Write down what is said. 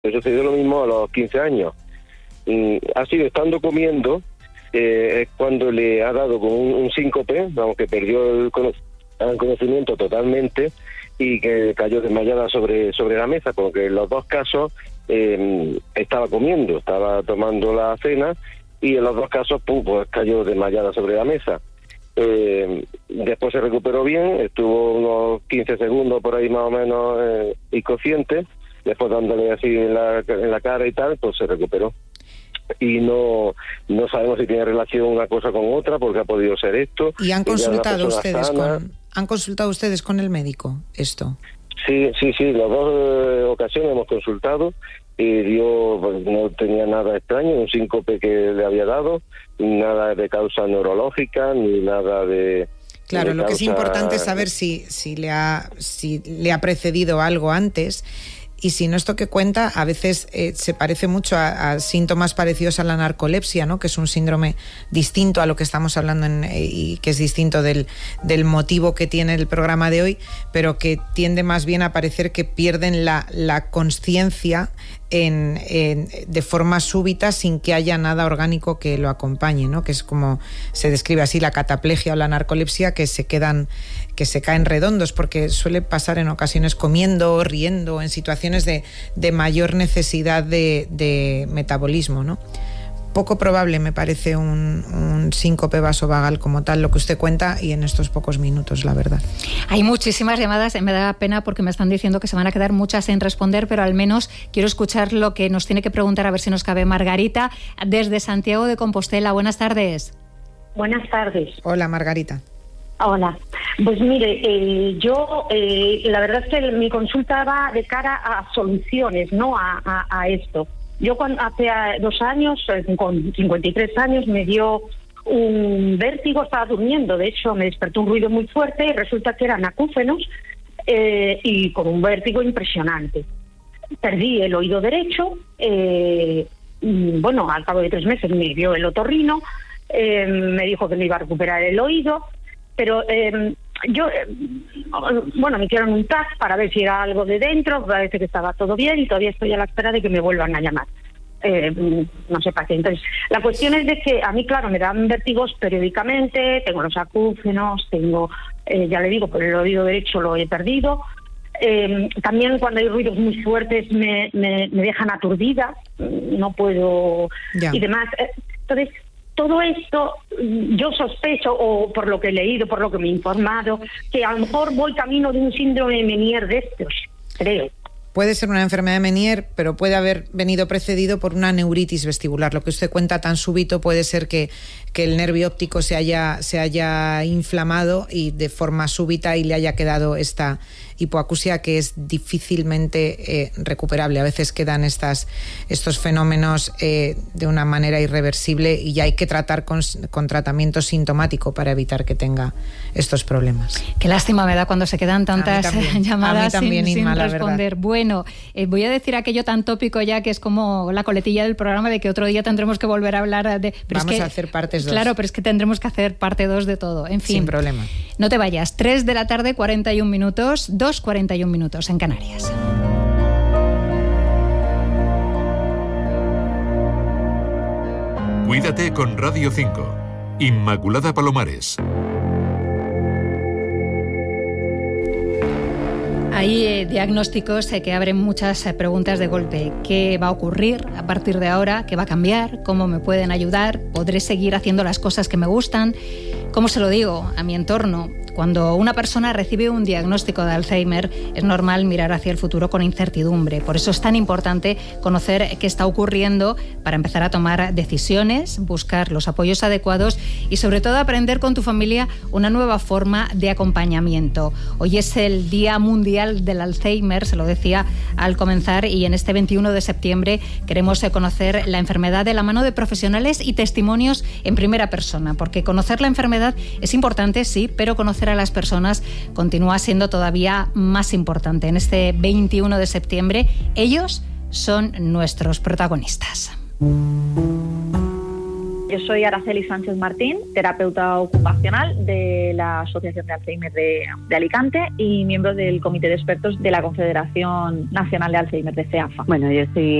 Le sucedió lo mismo a los 15 años. Ha sido estando comiendo, es cuando le ha dado con un síncope, vamos, que perdió el conocimiento totalmente y que cayó desmayada sobre la mesa, porque en los dos casos estaba comiendo, estaba tomando la cena, y en los dos casos pues cayó desmayada sobre la mesa. Después se recuperó bien, estuvo unos 15 segundos por ahí más o menos inconsciente, después dándole así en la cara y tal, pues se recuperó. Y no sabemos si tiene relación una cosa con otra, porque ha podido ser esto. ¿Y han consultado ustedes con el médico esto? Sí, las dos ocasiones hemos consultado y pues, no tenía nada extraño, un síncope que le había dado, nada de causa neurológica, ni nada de... Claro, lo que es importante es saber si le ha precedido algo antes. Y si no, esto que cuenta a veces se parece mucho a síntomas parecidos a la narcolepsia, ¿no? Que es un síndrome distinto a lo que estamos hablando y que es distinto del motivo que tiene el programa de hoy, pero que tiende más bien a parecer que pierden la consciencia de forma súbita sin que haya nada orgánico que lo acompañe, ¿no? Que es como se describe así la cataplegia o la narcolepsia, que se caen redondos, porque suele pasar en ocasiones comiendo, riendo, en situaciones de mayor necesidad de metabolismo, ¿no? Poco probable me parece un síncope vasovagal como tal, lo que usted cuenta, y en estos pocos minutos, la verdad. Hay muchísimas llamadas, me da pena porque me están diciendo que se van a quedar muchas sin responder, pero al menos quiero escuchar lo que nos tiene que preguntar, a ver si nos cabe. Margarita, desde Santiago de Compostela. Buenas tardes. Buenas tardes. Hola, Margarita. Hola. Pues mire, yo la verdad es que mi consulta va de cara a soluciones, no a esto. Yo hace 2 años, con 53 años, me dio un vértigo, estaba durmiendo, de hecho me despertó un ruido muy fuerte y resulta que eran acúfenos y con un vértigo impresionante. Perdí el oído derecho, bueno, al cabo de 3 meses me vio el otorrino, me dijo que me iba a recuperar el oído, pero me hicieron un TAC para ver si era algo de dentro, parece que estaba todo bien y todavía estoy a la espera de que me vuelvan a llamar. No sé para qué. Entonces, la cuestión es de que a mí, claro, me dan vértigos periódicamente, tengo los acúfenos, ya le digo, por el oído derecho lo he perdido. También cuando hay ruidos muy fuertes me dejan aturdida, no puedo y demás. Entonces, todo esto, yo sospecho, o por lo que he leído, por lo que me he informado, que a lo mejor voy camino de un síndrome de Meniere de estos, creo. Puede ser una enfermedad de Meniere, pero puede haber venido precedido por una neuritis vestibular. Lo que usted cuenta tan súbito puede ser que el nervio óptico se haya inflamado y de forma súbita y le haya quedado esta hipoacusia que es difícilmente recuperable. A veces quedan estos fenómenos de una manera irreversible y ya hay que tratar con tratamiento sintomático para evitar que tenga estos problemas. Qué lástima me da cuando se quedan tantas llamadas sin responder. Bueno, voy a decir aquello tan tópico ya que es como la coletilla del programa de que otro día tendremos que volver a hablar de... Vamos a hacer partes 2. Claro, pero es que tendremos que hacer parte 2 de todo. En fin. Sin problema. No te vayas. 3 de la tarde, 41 minutos, 2:41 minutos en Canarias. Cuídate con Radio 5. Inmaculada Palomares. Hay diagnósticos que abren muchas preguntas de golpe. ¿Qué va a ocurrir a partir de ahora? ¿Qué va a cambiar? ¿Cómo me pueden ayudar? ¿Podré seguir haciendo las cosas que me gustan? ¿Cómo se lo digo a mi entorno? Cuando una persona recibe un diagnóstico de Alzheimer, es normal mirar hacia el futuro con incertidumbre. Por eso es tan importante conocer qué está ocurriendo para empezar a tomar decisiones, buscar los apoyos adecuados y sobre todo aprender con tu familia una nueva forma de acompañamiento. Hoy es el Día Mundial del Alzheimer, se lo decía al comenzar, y en este 21 de septiembre queremos conocer la enfermedad de la mano de profesionales y testimonios en primera persona, porque conocer la enfermedad es importante, sí, pero conocer a las personas continúa siendo todavía más importante. En este 21 de septiembre, ellos son nuestros protagonistas. Yo soy Araceli Sánchez Martín, terapeuta ocupacional de la Asociación de Alzheimer de Alicante y miembro del Comité de Expertos de la Confederación Nacional de Alzheimer de CEAFA. Bueno, yo soy